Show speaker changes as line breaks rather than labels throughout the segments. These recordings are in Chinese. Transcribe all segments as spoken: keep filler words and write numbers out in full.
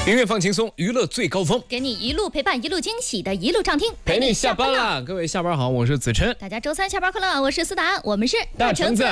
音乐放轻松，娱乐最高峰，
给你一路陪伴，一路惊喜的一路畅听，
陪你下班了。各位下班好，我是子琛。
大家周三下班快乐，我是思达，我们是
大橙子。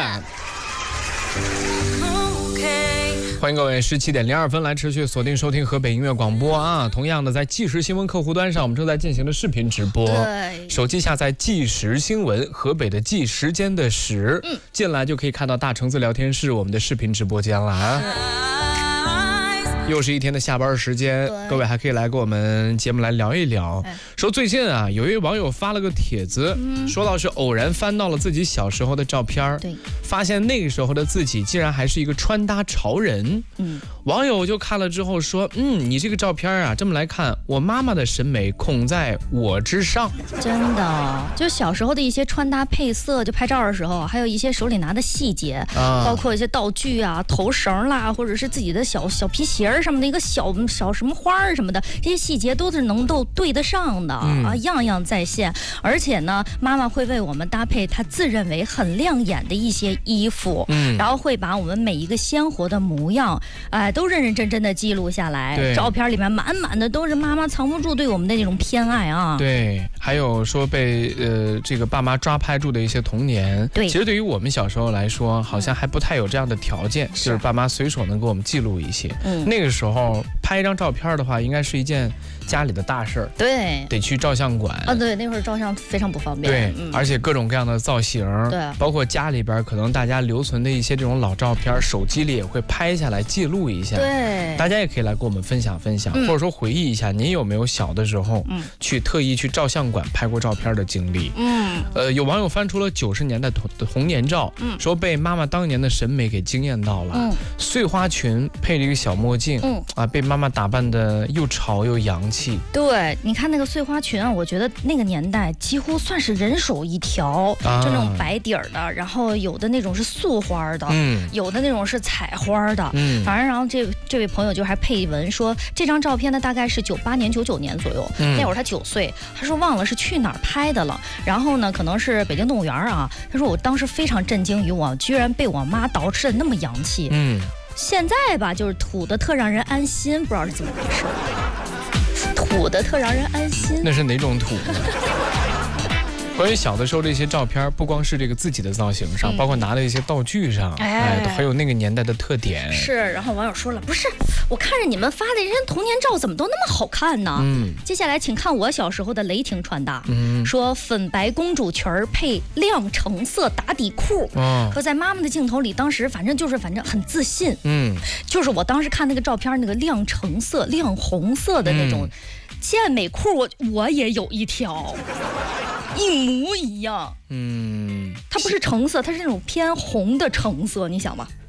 欢迎各位十七点零二分来持续锁定收听河北音乐广播啊！同样的，在即时新闻客户端上，我们正在进行的视频直播。
对，
手机下载即时新闻，河北的即时间的时，嗯，进来就可以看到大橙子聊天室我们的视频直播间了啊。又是一天的下班时间，各位还可以来跟我们节目来聊一聊。哎、说最近啊，有一位网友发了个帖子，嗯、说到是偶然翻到了自己小时候的照片，对，发现那个时候的自己竟然还是一个穿搭潮人。嗯，网友就看了之后说，嗯，你这个照片啊，这么来看，我妈妈的审美恐在我之上。
真的，就小时候的一些穿搭配色，就拍照的时候，还有一些手里拿的细节，啊、包括一些道具啊、头绳啦，或者是自己的小小皮鞋上面的一个小小什么花儿什么的，这些细节都是能够对得上的、嗯、啊，样样在线。而且呢，妈妈会为我们搭配她自认为很亮眼的一些衣服，嗯，然后会把我们每一个鲜活的模样，哎、呃，都认认真真的记录下来。照片里面满满的都是妈妈藏不住对我们的那种偏爱啊。
对，还有说被呃这个爸妈抓拍住的一些童年。对，其实对于我们小时候来说，好像还不太有这样的条件，嗯、就是爸妈随手能给我们记录一些。嗯，那个时候。拍一张照片的话，应该是一件家里的大事儿，对，得去照相馆
啊。对，那会儿照相非常不方便。
对，嗯、而且各种各样的造型，对，包括家里边可能大家留存的一些这种老照片，手机里也会拍下来记录一下。对，大家也可以来跟我们分享分享，嗯、或者说回忆一下，您有没有小的时候，嗯，去特意去照相馆拍过照片的经历？嗯，呃，有网友翻出了九十年代童童年照，嗯，说被妈妈当年的审美给惊艳到了，嗯，碎花裙配着一个小墨镜，嗯啊，被妈妈打扮的又潮又洋气。
对，你看那个碎花裙啊，我觉得那个年代几乎算是人手一条，啊、就那种白底儿的，然后有的那种是素花的，嗯，有的那种是彩花的，嗯，反正然后这这位朋友就还配文说，这张照片呢大概是九八年、九九年左右，嗯、那会儿他九岁，他说忘了是去哪儿拍的了，然后呢可能是北京动物园啊，他说我当时非常震惊于我居然被我妈捯饬的那么洋气，嗯。现在吧，就是土的特让人安心，不知道是怎么回事。土的特让人安心，
那是哪种土呢？关于小的时候的一些照片，不光是这个自己的造型上，嗯、包括拿的一些道具上，哎，都很有那个年代的特点。
是，然后网友说了，不是，我看着你们发的这些童年照怎么都那么好看呢？嗯，接下来请看我小时候的雷霆穿搭，嗯，说粉白公主裙配亮橙色打底裤，哦，说在妈妈的镜头里，当时反正就是反正很自信，嗯，就是我当时看那个照片，那个亮橙色、亮红色的那种健美裤，我我也有一条。一模一样，嗯，它不是橙色，它是那种偏红的橙色，你想吧？